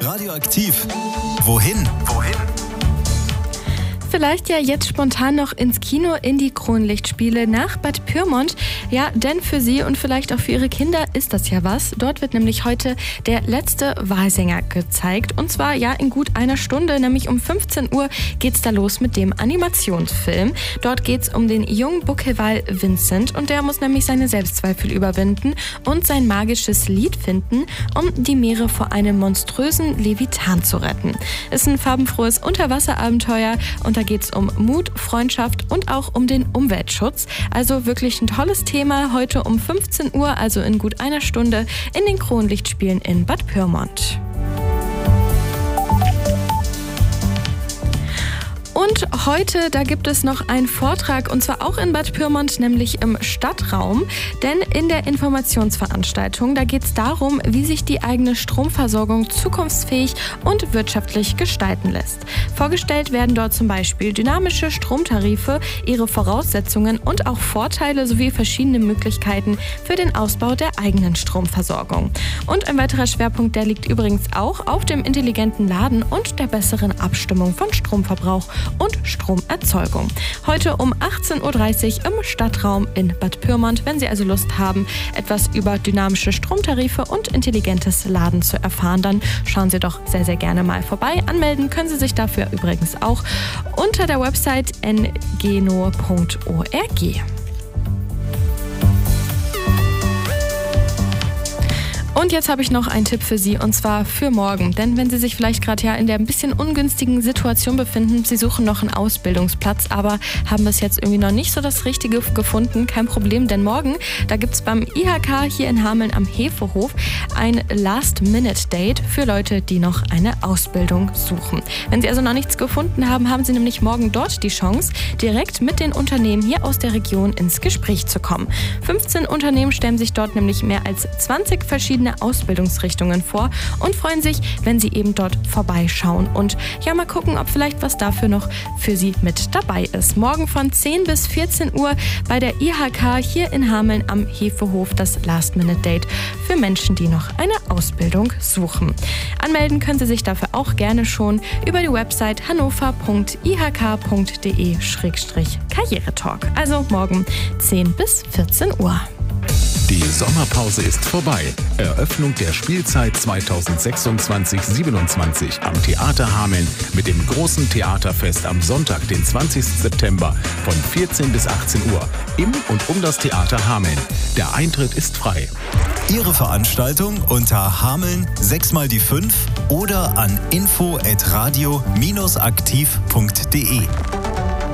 Radioaktiv. Wohin? Vielleicht ja jetzt spontan noch ins Kino in die Kronlichtspiele nach Bad Pyrmont. Ja, denn für Sie und vielleicht auch für Ihre Kinder ist das ja was. Dort wird nämlich heute der letzte Walsänger gezeigt. Und zwar ja in gut einer Stunde, nämlich um 15 Uhr geht's da los mit dem Animationsfilm. Dort geht's um den jungen Buckelwal Vincent und der muss nämlich seine Selbstzweifel überwinden und sein magisches Lied finden, um die Meere vor einem monströsen Leviathan zu retten. Ist ein farbenfrohes Unterwasserabenteuer und da geht es um Mut, Freundschaft und auch um den Umweltschutz. Also wirklich ein tolles Thema heute um 15 Uhr, also in gut einer Stunde, in den Kronlichtspielen in Bad Pyrmont. Und heute, da gibt es noch einen Vortrag und zwar auch in Bad Pyrmont, nämlich im Stadtraum. Denn in der Informationsveranstaltung, da geht es darum, wie sich die eigene Stromversorgung zukunftsfähig und wirtschaftlich gestalten lässt. Vorgestellt werden dort zum Beispiel dynamische Stromtarife, ihre Voraussetzungen und auch Vorteile sowie verschiedene Möglichkeiten für den Ausbau der eigenen Stromversorgung. Und ein weiterer Schwerpunkt, der liegt übrigens auch auf dem intelligenten Laden und der besseren Abstimmung von Stromverbrauch und Stromerzeugung. Heute um 18.30 Uhr im Stadtraum in Bad Pyrmont. Wenn Sie also Lust haben, etwas über dynamische Stromtarife und intelligentes Laden zu erfahren, dann schauen Sie doch sehr, sehr gerne mal vorbei. Anmelden können Sie sich dafür übrigens auch unter der Website ngeno.org. Und jetzt habe ich noch einen Tipp für Sie, und zwar für morgen. Denn wenn Sie sich vielleicht gerade ja in der ein bisschen ungünstigen Situation befinden, Sie suchen noch einen Ausbildungsplatz, aber haben bis jetzt irgendwie noch nicht so das Richtige gefunden, kein Problem, denn morgen, da gibt es beim IHK hier in Hameln am Hefehof ein Last-Minute-Date für Leute, die noch eine Ausbildung suchen. Wenn Sie also noch nichts gefunden haben, haben Sie nämlich morgen dort die Chance, direkt mit den Unternehmen hier aus der Region ins Gespräch zu kommen. 15 Unternehmen stellen sich dort nämlich mehr als 20 verschiedene Ausbildungsrichtungen vor und freuen sich, wenn Sie eben dort vorbeischauen und ja mal gucken, ob vielleicht was dafür noch für Sie mit dabei ist. Morgen von 10 bis 14 Uhr bei der IHK hier in Hameln am Hefehof das Last-Minute-Date für Menschen, die noch eine Ausbildung suchen. Anmelden können Sie sich dafür auch gerne schon über die Website hannover.ihk.de/Karrieretalk. Also morgen 10 bis 14 Uhr. Die Sommerpause ist vorbei. Eröffnung der Spielzeit 2026/27 am Theater Hameln mit dem großen Theaterfest am Sonntag, den 20. September von 14 bis 18 Uhr im und um das Theater Hameln. Der Eintritt ist frei. Ihre Veranstaltung unter Hameln 6x5 oder an info@radio-aktiv.de.